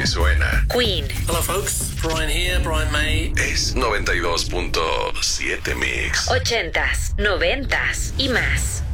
que suena. Queen. Hello folks, Brian here, Brian May. Es 92.7 Mix. 80s, 90s y más.